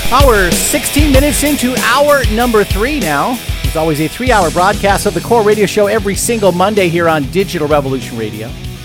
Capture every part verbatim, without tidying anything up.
We're sixteen minutes into hour number three now. It's always a three-hour broadcast of the Core Radio Show every single Monday here on Digital Revolution Radio.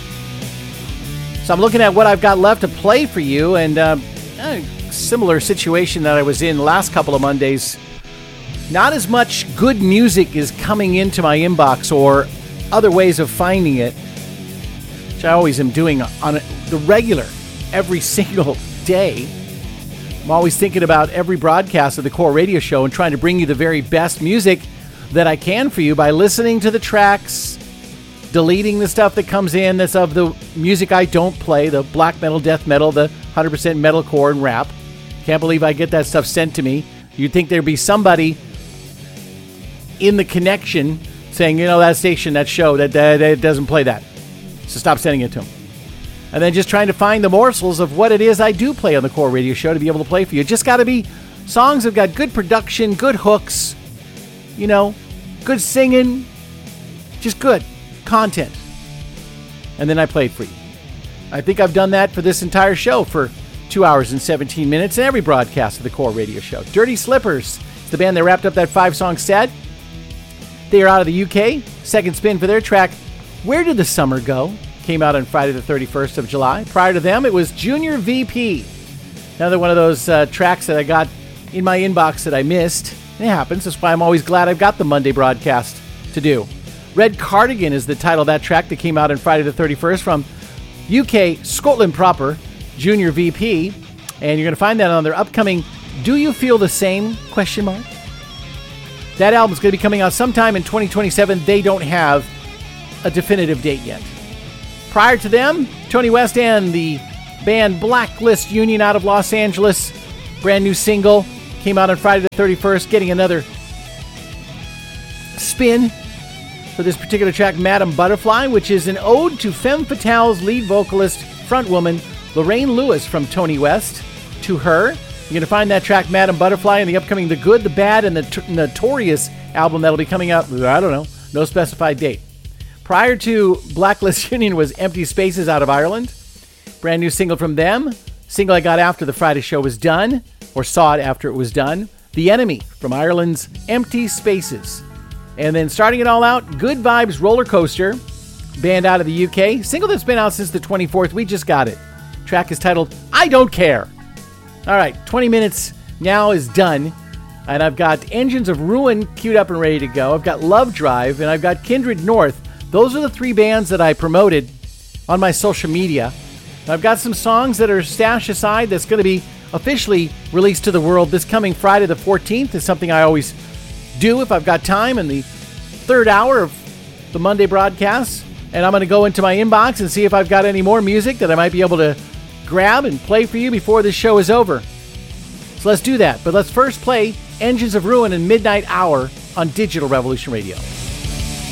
So I'm looking at what I've got left to play for you, and uh, a similar situation that I was in the last couple of Mondays. Not as much good music is coming into my inbox or other ways of finding it, which I always am doing on the regular, every single day. I'm always thinking about every broadcast of the Core Radio Show and trying to bring you the very best music that I can for you by listening to the tracks, deleting the stuff that comes in that's of the music I don't play, the black metal, death metal, the one hundred percent metalcore and rap. Can't believe I get that stuff sent to me. You'd think there'd be somebody in the connection saying, you know, that station, that show, that, that, that doesn't play that. So stop sending it to them. And then just trying to find the morsels of what it is I do play on the Core Radio Show to be able to play for you. Just got to be songs that have got good production, good hooks, you know, good singing, just good content. And then I played for you. I think I've done that for this entire show for two hours and seventeen minutes in every broadcast of the Core Radio Show. Dirty Slippers, it's the band that wrapped up that five-song set. They are out of the U K. Second spin for their track, Where Did the Summer Go? Came out on Friday the thirty-first of July. Prior to them, it was Junior V P. Another one of those uh, tracks that I got in my inbox that I missed. It happens. That's why I'm always glad I've got the Monday broadcast to do. Red Cardigan is the title of that track that came out on Friday the thirty-first from U K, Scotland proper, Junior V P. And you're going to find that on their upcoming Do You Feel the Same? Question mark. That album's going to be coming out sometime in twenty twenty-seven. They don't have a definitive date yet. Prior to them, Tony West and the band Blacklist Union out of Los Angeles. Brand new single. Came out on Friday the thirty-first, getting another spin for this particular track, Madame Butterfly, which is an ode to Femme Fatale's lead vocalist, frontwoman, Lorraine Lewis from Tony West. To her, you're going to find that track, Madame Butterfly, in the upcoming The Good, The Bad, and The T- Notorious album that'll be coming out, I don't know, no specified date. Prior to Blacklist Union was Empty Spaces out of Ireland. Brand new single from them. Single I got after the Friday show was done, or saw it after it was done. The Enemy from Ireland's Empty Spaces. And then starting it all out, Good Vibes Roller Coaster, band out of the U K. Single that's been out since the twenty-fourth. We just got it. Track is titled, I Don't Care. All right, twenty minutes now is done. And I've got Engines of Ruin queued up and ready to go. I've got Love Drive, and I've got Kindred North. Those are the three bands that I promoted on my social media. I've got some songs that are stashed aside that's going to be officially released to the world this coming Friday the fourteenth. It's something I always do if I've got time in the third hour of the Monday broadcast. And I'm going to go into my inbox and see if I've got any more music that I might be able to grab and play for you before this show is over. So let's do that. But let's first play Engines of Ruin in Midnight Hour on Digital Revolution Radio.